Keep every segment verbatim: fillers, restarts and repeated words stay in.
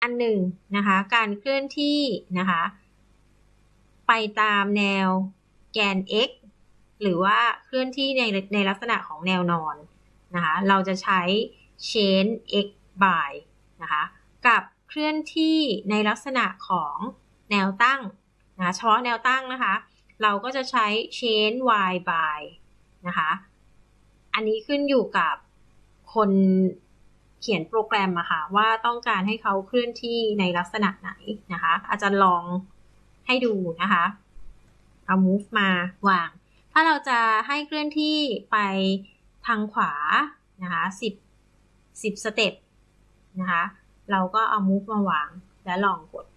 อันหนึ่งนะคะการเคลื่อนที่นะคะไปตามแนวแกน x หรือว่าเคลื่อนที่ในในลักษณะของแนวนอนนะคะเราจะใช้ change x by นะคะกับเคลื่อนที่ในลักษณะของแนวตั้งนะเฉพาะแนวตั้งนะคะเราก็จะใช้ change y by นะคะอันนี้ขึ้นอยู่กับคนเขียนโปรแกรมอะค่ะว่าต้องการให้เขาเคลื่อนที่ในลักษณะไหนนะคะอาจจะลองให้ดูนะคะเอา move มาวางถ้าเราจะให้เคลื่อนที่ไปทางขวานะคะสิบ สิบสเต็ปนะคะเราก็เอา move มาวางและลองกด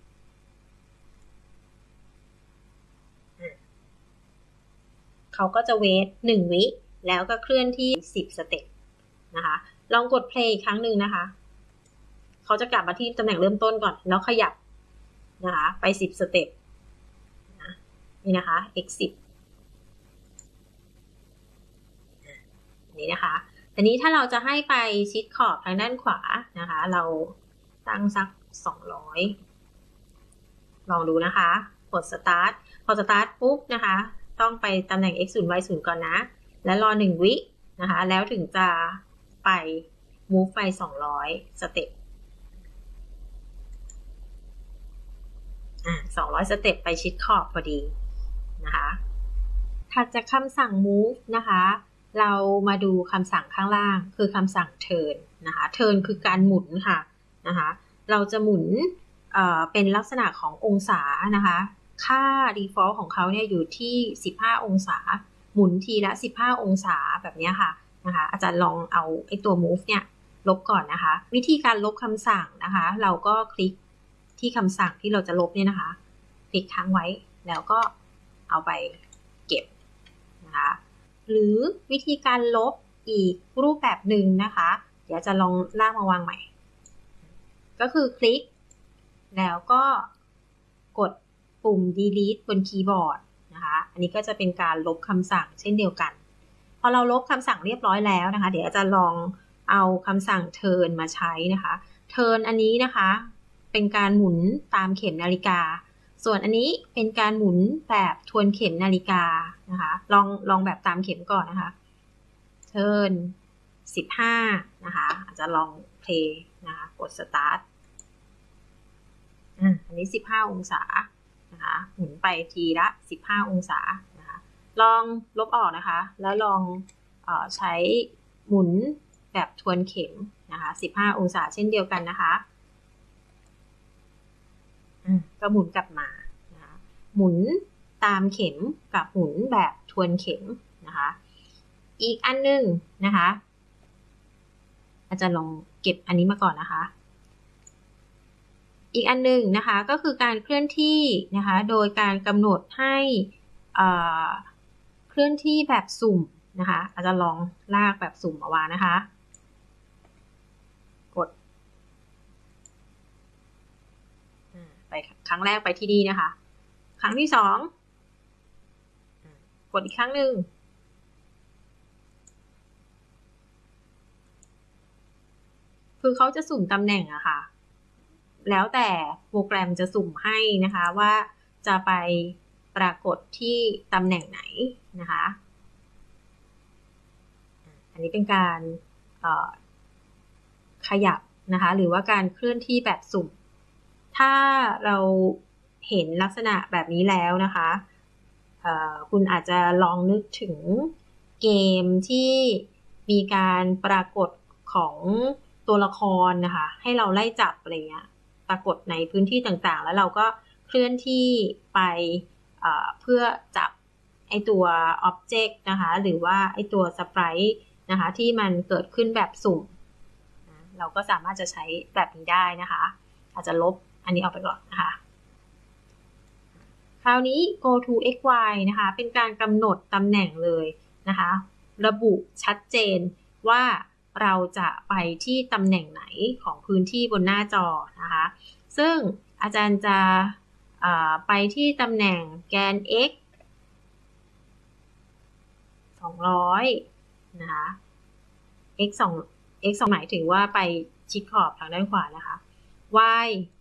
เขาก็จะเวทหนึ่งวิแล้วก็เคลื่อนที่สิบสเต็ปนะคะลองกด play อีกครั้งหนึ่งนะคะเขาจะกลับมาที่ตำแหน่งเริ่มต้นก่อนแล้วขยับนะคะไปสิบสเต็ปนะนี่นะคะ x สิบนี่นะคะทีนี้ถ้าเราจะให้ไปชิดขอบทางด้านขวานะคะเราตั้งสักสองร้อยลองดูนะคะกด start พอ start ปุ๊บนะคะต้องไปตำแหน่ง x ศูนย์ y ศูนย์ก่อนนะแล้วรอหนึ่งวินะคะแล้วถึงจะไป move ไปสองร้อยสเต็ปอ่ะสองร้อยสเต็ปไปชิดขอบพอดีนะคะถัดจากคำสั่ง move นะคะเรามาดูคำสั่งข้างล่างคือคำสั่ง turn นะคะ turn คือการหมุนค่ะนะคะเราจะหมุนเอ่อเป็นลักษณะขององศานะคะค่า default ของเขาเนี่ยอยู่ที่สิบห้าองศาหมุนทีละสิบห้าองศาแบบนี้ค่ะนะคะอาจารย์ลองเอาไอ้ตัว move เนี่ยลบก่อนนะคะวิธีการลบคำสั่งนะคะเราก็คลิกที่คำสั่งที่เราจะลบเนี่ยนะคะคลิกค้างไว้แล้วก็เอาไปเก็บนะคะหรือวิธีการลบอีกรูปแบบหนึ่งนะคะเดี๋ยวจะลองลากมาวางใหม่ก็คือคลิกแล้วก็กดปุ่ม delete บนคีย์บอร์ดนะคะอันนี้ก็จะเป็นการลบคำสั่งเช่นเดียวกันพอเราลบคำสั่งเรียบร้อยแล้วนะคะเดี๋ยวจะลองเอาคำสั่ง turn มาใช้นะคะ turn อันนี้นะคะเป็นการหมุนตามเข็มนาฬิกาส่วนอันนี้เป็นการหมุนแบบทวนเข็มนาฬิกานะคะลองลองแบบตามเข็มก่อนนะคะ turn สิบห้านะคะอาจจะลอง play นะคะกด start อันนี้สิบห้าองศานะคะหมุนไปทีละสิบห้าองศานะคะลองลบออกนะคะแล้วลองเอ่อใช้หมุนแบบทวนเข็มนะคะสิบห้าองศาเช่นเดียวกันนะคะก็หมุนกลับมานะคะหมุนตามเข็มกับหมุนแบบทวนเข็มนะคะอีกอันนึงนะคะอาจารย์ลองเก็บอันนี้มาก่อนนะคะอีกอันหนึ่งนะคะก็คือการเคลื่อนที่นะคะโดยการกำหนดให้เคลื่อนที่แบบสุ่มนะคะอาจจะลองลากแบบสุ่มมาวางนะคะกดไปครั้งแรกไปที่ดีนะคะครั้งที่สองกดอีกครั้งหนึ่งคือเขาจะสุ่มตำแหน่งอะค่ะแล้วแต่โปรแกรมจะสุ่มให้นะคะว่าจะไปปรากฏที่ตำแหน่งไหนนะคะอันนี้เป็นการขยับนะคะหรือว่าการเคลื่อนที่แบบสุ่มถ้าเราเห็นลักษณะแบบนี้แล้วนะคะคุณอาจจะลองนึกถึงเกมที่มีการปรากฏของตัวละครนะคะให้เราไล่จับอะไรเงี้ยปรากฏในพื้นที่ต่างๆแล้วเราก็เคลื่อนที่ไปเพื่อจับไอตัว object นะคะหรือว่าไอตัว sprite นะคะที่มันเกิดขึ้นแบบสุ่มเราก็สามารถจะใช้แบบนี้ได้นะคะอาจจะลบอันนี้ออกไปก่อนนะคะคราวนี้ go to xy นะคะเป็นการกำหนดตำแหน่งเลยนะคะระบุชัดเจนว่าเราจะไปที่ตำแหน่งไหนของพื้นที่บนหน้าจอนะคะซึ่งอาจารย์จะไปที่ตำแหน่งแกน x สองร้อยนะคะ x สอง x สองหมายถึงว่าไปชิดขอบทางด้านขวานะคะ y